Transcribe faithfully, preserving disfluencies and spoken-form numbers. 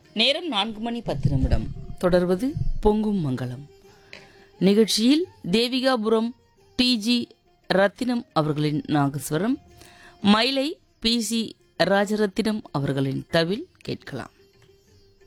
நேரம் நான்கு மணி பத்து நிமிடம். தொடர்வது பொங்கும் மங்களம் நிகழ்ச்சியில் தேவிகாபுரம் டி ஜி ரத்தினம் அவர்களின் நாகஸ்வரம், மயிலை பி சி ராஜரத்தினம் அவர்களின் தவில் கேட்கலாம்.